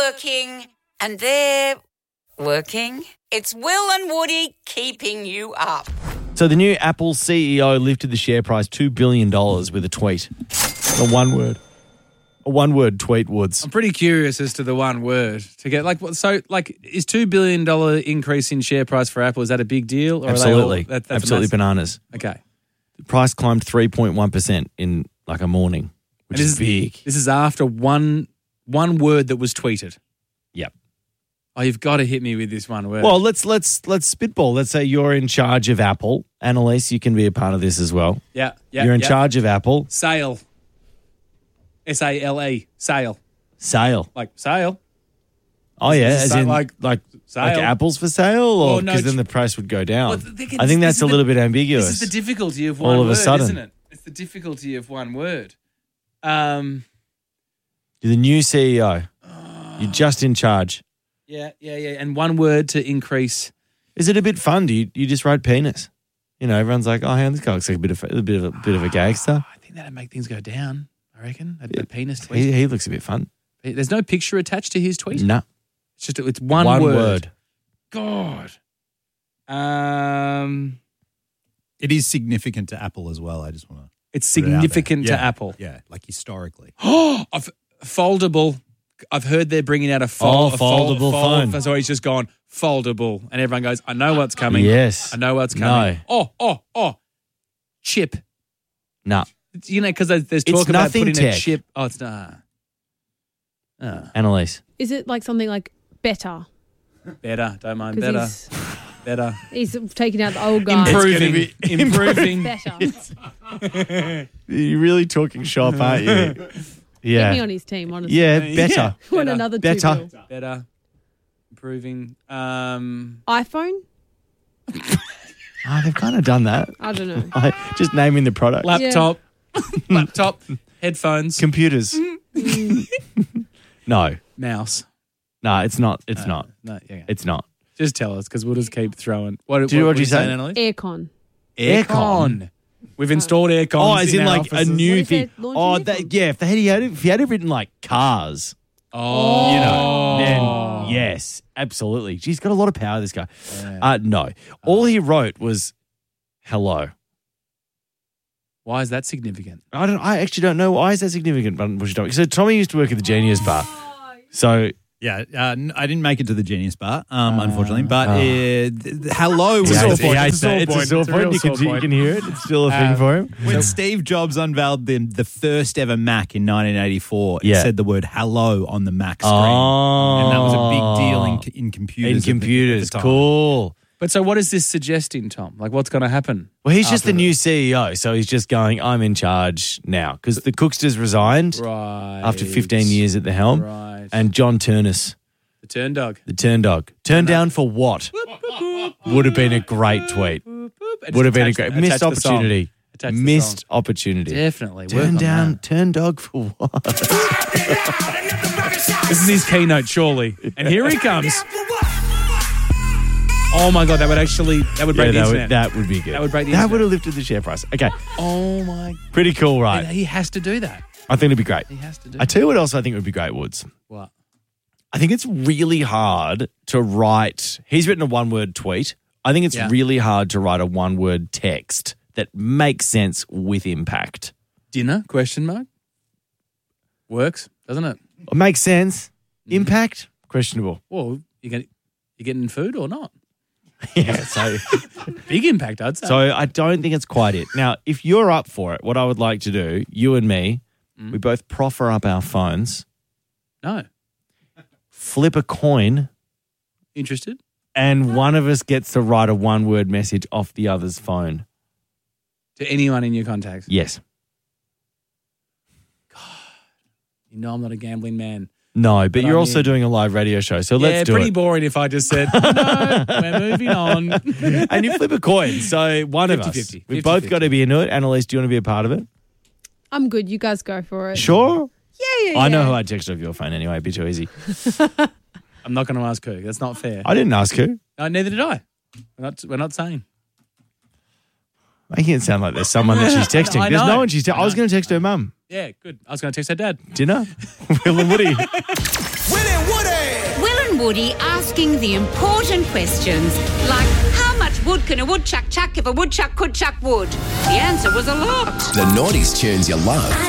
working, and they're working. It's Will and Woody keeping you up. So the new Apple CEO lifted the share price $2 billion with a tweet. A one-word tweet, Woods. I'm pretty curious as to the one word to get is $2 billion increase in share price for Apple, is that a big deal? Or Absolutely. Are they all, that's Absolutely bananas. Okay. The price climbed 3.1% in like a morning, which is big. This is after one word that was tweeted. Yep. Oh, you've got to hit me with this one word. Well, let's spitball. Let's say you're in charge of Apple. Annalise, you can be a part of this as well. Yeah. You're in charge of Apple. Sale. S-A-L-E. Sale. Sale. Like sale. Oh, yeah. As in like sale. Like apples for sale? Or no, because then the price would go down. Well, I think that's a little bit ambiguous. This is the difficulty of one all of word, a sudden. isn't it? It's the difficulty of one word. You're the new CEO. You're just in charge. Yeah. And one word to increase. Is it a bit fun? Do you just write penis? You know, everyone's like, oh, this guy looks like a bit of a gangster. I think that'd make things go down. I reckon that penis tweet. He looks a bit fun. There's no picture attached to his tweet. No, it's one word. God. It is significant to Apple as well. I just want to. It's significant to Apple. Yeah, like historically. Foldable. I've heard they're bringing out a foldable phone. So he's just gone foldable, and everyone goes, "I know what's coming." Yes, I know what's coming. No. Oh, chip. No, you know, because there's talk about putting tech. a chip. Oh, it's not. Annalise. Is it like something like better? Better. Don't mind better. Better. He's taking out the old guy. Improving. Better. You're really talking shop, aren't you? Yeah. Get me on his team, honestly. Yeah, better. Want another better. Better. Improving. iPhone? Oh, they've kind of done that. I don't know. Just naming the product. Laptop. Laptop. Headphones. Computers. No. Mouse. No, it's not. It's not. No, yeah. It's not. Just tell us, because we'll just keep throwing. What you you say, Annalise? Aircon. Aircon. We've installed aircon. Oh, as in like offices. a new thing. Oh, if he had it written like cars. Oh. You know, then yes, absolutely. He's got a lot of power, this guy. Yeah. No. All he wrote was hello. Why is that significant? I actually don't know. Why is that significant? So Tommy used to work at the Genius Bar. So yeah, I didn't make it to the Genius Bar, unfortunately. But hello was It's a sore point. You can hear it. It's still a thing for him. When Steve Jobs unveiled the first ever Mac in 1984, it said the word hello on the Mac screen. And that was a big deal in computers. In computers. At the time. Cool. But so what is this suggesting, Tom? Like, what's going to happen? Well, he's just the new CEO, so he's just going, I'm in charge now. Because the Cooksters resigned after 15 years at the helm. Right. And John Turnus. The turn dog. The turn dog. Turned down for what? Would have been a great tweet. Would have been a great missed opportunity. Missed opportunity. Definitely. Turn dog for what? This is his keynote, surely. And here he comes. Oh my God, that would break the internet. That would be good. That would break the That internet. would have lifted the share price. Okay. Oh my. Pretty cool, right? He has to do that. I think it'd be great. He has to do I tell you what else I think would be great, Woods. What? I think it's really hard to write. He's written a one-word tweet. I think it's really hard to write a one-word text that makes sense with impact. Dinner? Question mark. Works, doesn't it? It makes sense. Impact? Questionable. Well, you getting food or not? Yeah, so big impact, I'd say. So I don't think it's quite it. Now, if you're up for it, what I would like to do, you and me, we both proffer up our phones. No. Flip a coin. Interested? And one of us gets to write a one-word message off the other's phone. To anyone in your contacts? Yes. God. You know I'm not a gambling man. No, but you're also doing a live radio show, so let's do it. Yeah, pretty boring if I just said, no, we're moving on. And you flip a coin, so one of us. 50-50. We've both got to be into it. Annalise, do you want to be a part of it? I'm good. You guys go for it. Sure? Yeah. I know who I'd text off your phone anyway. It'd be too easy. I'm not going to ask who. That's not fair. I didn't ask who. No, neither did I. We're not saying. Making it sound like there's someone that she's texting. I There's know. no one she's texting. I was going to text her mum. Yeah, good. I was going to text her dad. Dinner? Will and Woody. Will and Woody asking the important questions like how much wood can a woodchuck chuck if a woodchuck could chuck wood? The answer was a lot. The Naughties tunes you love.